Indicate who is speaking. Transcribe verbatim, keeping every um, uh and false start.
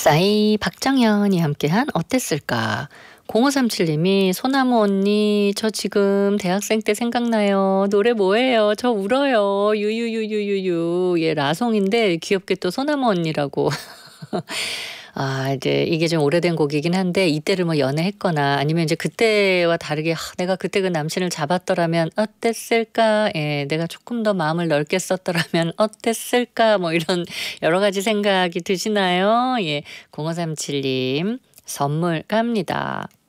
Speaker 1: 싸이 박정현이 함께한 어땠을까? 공오삼칠 님이 소나무 언니 저 지금 대학생 때 생각나요. 노래 뭐예요? 저 울어요. 유유유유유유. 예, 라송인데 귀엽게 또 소나무 언니라고. 아 이제 이게 좀 오래된 곡이긴 한데 이때를 뭐 연애했거나 아니면 이제 그때와 다르게 '아 내가 그때 그 남친을 잡았더라면 어땠을까? 예 내가 조금 더 마음을 넓게 썼더라면 어땠을까?' 뭐 이런 여러 가지 생각이 드시나요? 예. 공오삼칠 님 선물 갑니다.